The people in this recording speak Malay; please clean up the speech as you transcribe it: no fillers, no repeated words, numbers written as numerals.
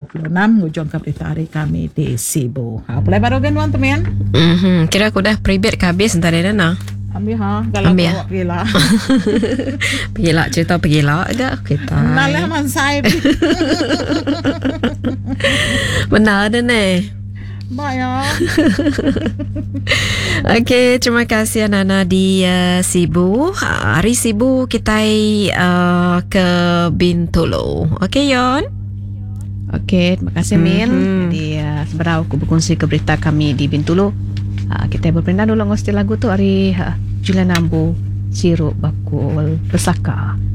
26 hujung ke berita hari kami di Cebu. Boleh baru gan teman? Kira aku dah prepare ke habis entar dah nak. Ambil kalau Ambil, bawa gila. Pergilah cerita pergilah agak kita. Nalah man saya. Benar dah ni. Baik. Okey, terima kasih Nana di Cebu. Hari Cebu kita ke Bintulu. Okey Yon. Okey, terima kasih Min. Jadi seberapa aku berkongsi ke berita kami di Bintulu. Kita berpindah dulu ngostil lagu tu hari Julian Ambu Siruk Bakul Pesaka.